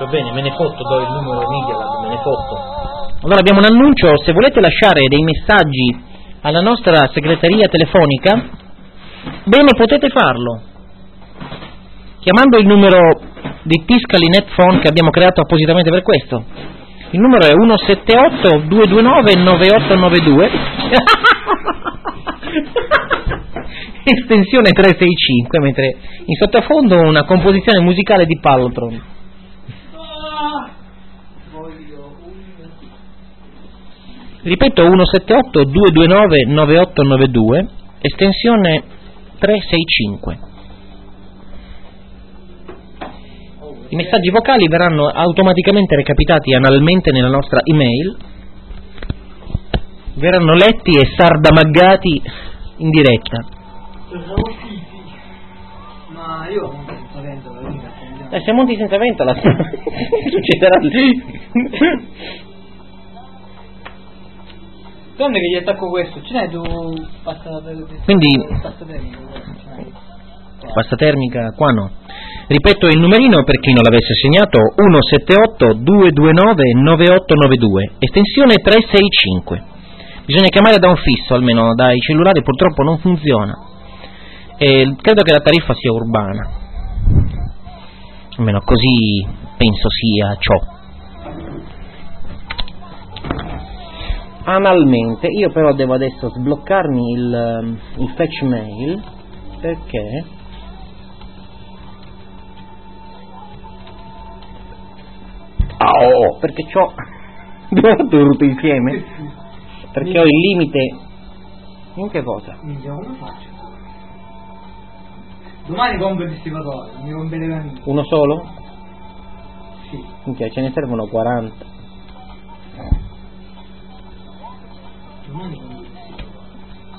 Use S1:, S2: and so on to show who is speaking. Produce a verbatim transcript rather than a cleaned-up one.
S1: Va bene, me ne fotto, do il numero Media, me ne fotto.
S2: Allora abbiamo un annuncio, se volete lasciare dei messaggi alla nostra segreteria telefonica, bene, potete farlo chiamando il numero di Tiscali Netphone che abbiamo creato appositamente per questo. Il numero è uno sette otto due due nove nove otto nove due estensione tre sei cinque, mentre in sottofondo una composizione musicale di Pallotron. Ripeto, uno sette otto due due nove nove otto nove due, estensione tre sei cinque. I messaggi vocali verranno automaticamente recapitati analmente nella nostra email, verranno letti e sardamaggati in diretta.
S3: Ma io monto senza vento,
S2: eh, se monti senza vento la succederà lì.
S3: Donne che gli attacco questo, ce n'hai tu pasta
S2: quindi
S3: pasta termica?
S2: Pasta termica qua no. Ripeto il numerino per chi non l'avesse segnato: uno sette otto due due nove nove otto nove due, estensione tre sei cinque. Bisogna chiamare da un fisso, almeno dai cellulari purtroppo non funziona, e credo che la tariffa sia urbana, almeno così penso sia ciò. Analmente. Io però devo adesso sbloccarmi il, il fetch mail, perché oh, perché c'ho tutto insieme, perché ho il limite in che cosa?
S3: Minchia, come faccio? Domani compro il distributore, mi romperei la mia.
S2: Uno solo?
S3: Sì.
S2: Minchia, ce ne servono quaranta.
S3: Domani compro